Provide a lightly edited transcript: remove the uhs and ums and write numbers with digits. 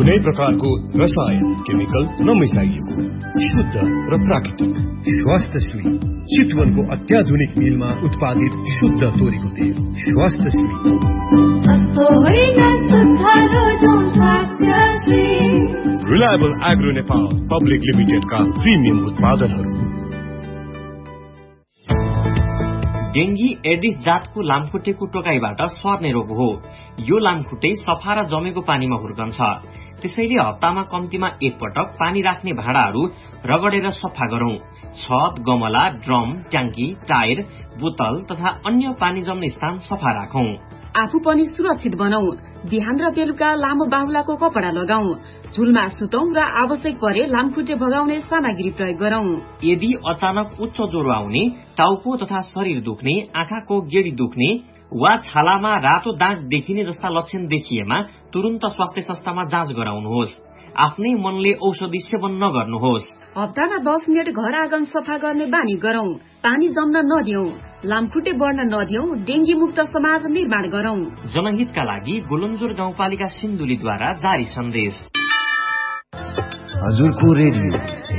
कुनै प्रकारको रसायन केमिकल नमिसाइएको शुद्ध र प्राकृतिक स्वास्थ्यश्री चितवनको अत्याधुनिक मिलमा उत्पादित शुद्ध तोरीको तेल स्वास्थ्यश्री। रिलायबल एग्रो नेपाल पब्लिक लिमिटेडका प्रिमियम उत्पादनहरू। डेंगी एडिस जातको लामखुट्टेको टोकाइबाट सर्ने रोग हो। यो लामखुट्टे सफा र जमेको पानीमा हुर्कन्छ। त्यसैले हप्तामा कम्तीमा एक पटक पानी राख्ने भाँडाहरू रगडेर सफा गरौं। छत, गमला, ड्रम, ट्याङ्की, टायर, बोतल तथा अन्य पानी जम्ने स्थान सफा राखौं। आफू पनि सुरक्षित बनाऊ। बिहान र बेलुका लामो बाहुलाको कपडा लगाऊ। झुलमा सुतौं र आवश्यक परे लामखुट्टे भगाउने सामग्री प्रयोग गरौं। यदि अचानक उच्च ज्वरो आउने, टाउको तथा शरीर दुख्ने, आँखाको गेडी दुख्ने वा छालामा रातो दाग देखिने जस्ता लक्षण देखिएमा तुरन्त स्वास्थ्य संस्थामा जाँच गराउनुहोस्। आफ्नै मनले औषधि सेवन नगर्नुहोस्। हप्तामा 10 मिनट घर आँगन सफा गर्ने बानी गरौं। पानी जम्न नदियौं। लामखुट्टे बढ्न नदियौं। डेंगी मुक्त समाज निर्माण गरौं। जनहितका लागि गोलन्जोर गाउँपालिका सिन्धुलीद्वारा जारी सन्देश। हजुरको रेडियो